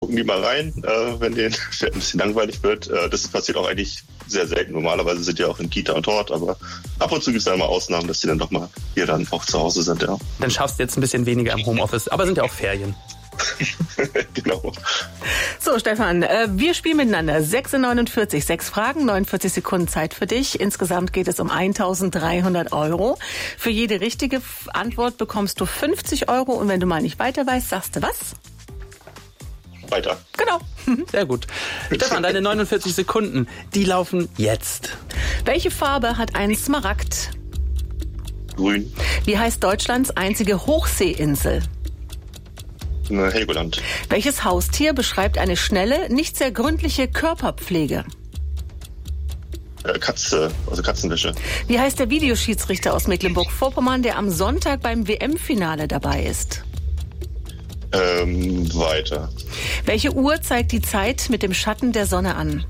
gucken die mal rein, wenn denen ein bisschen langweilig wird. Das passiert auch eigentlich sehr selten. Normalerweise sind die auch in Kita und Hort, aber ab und zu gibt es da mal Ausnahmen, dass die dann doch mal hier dann auch zu Hause sind, ja. Dann schaffst du jetzt ein bisschen weniger im Homeoffice, aber sind ja auch Ferien. Genau. So, Stefan, wir spielen miteinander. 6:49, 6 Fragen, 49 Sekunden Zeit für dich. Insgesamt geht es um 1.300 Euro. Für jede richtige Antwort bekommst du 50 Euro. Und wenn du mal nicht weiter weißt, sagst du was? Weiter. Genau. Sehr gut. Stefan, deine 49 Sekunden, die laufen jetzt. Welche Farbe hat ein Smaragd? Grün. Wie heißt Deutschlands einzige Hochseeinsel? Helgoland. Welches Haustier beschreibt eine schnelle, nicht sehr gründliche Körperpflege? Katze, also Katzenwäsche. Wie heißt der Videoschiedsrichter aus Mecklenburg-Vorpommern, der am Sonntag beim WM-Finale dabei ist? Weiter. Welche Uhr zeigt die Zeit mit dem Schatten der Sonne an?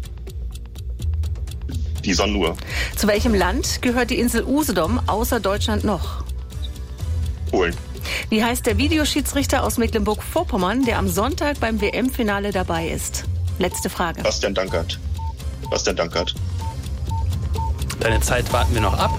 Die Sonnenuhr. Zu welchem Land gehört die Insel Usedom außer Deutschland noch? Polen. Wie heißt der Videoschiedsrichter aus Mecklenburg-Vorpommern, der am Sonntag beim WM-Finale dabei ist? Letzte Frage. Bastian Dankert. Deine Zeit warten wir noch ab.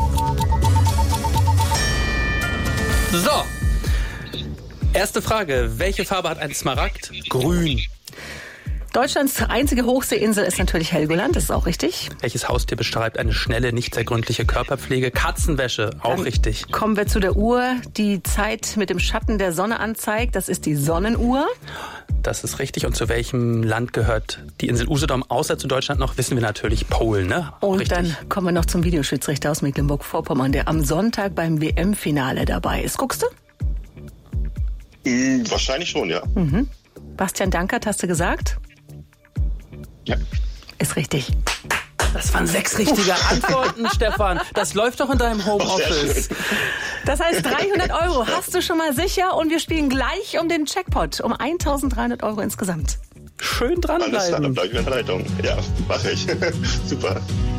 So. Erste Frage. Welche Farbe hat ein Smaragd? Grün. Deutschlands einzige Hochseeinsel ist natürlich Helgoland, das ist auch richtig. Welches Haustier beschreibt eine schnelle, nicht sehr gründliche Körperpflege? Katzenwäsche, auch Dann richtig. Kommen wir zu der Uhr, die Zeit mit dem Schatten der Sonne anzeigt. Das ist die Sonnenuhr. Das ist richtig. Und zu welchem Land gehört die Insel Usedom außer zu Deutschland noch? Wissen wir natürlich, Polen, ne? Auch Und richtig. dann kommen wir noch zum Videoschiedsrichter aus Mecklenburg-Vorpommern, der am Sonntag beim WM-Finale dabei ist. Guckst du? Wahrscheinlich schon, ja. Bastian Dankert, hast du gesagt? Ja. Ist richtig. Das waren 6 richtige Antworten, Stefan. Das läuft doch in deinem Homeoffice. Das heißt, 300 Euro hast du schon mal sicher und wir spielen gleich um den Jackpot, um 1.300 Euro insgesamt. Schön Alles klar, dann dranbleiben. bleib ich in der Leitung. Ja, mache ich. Super.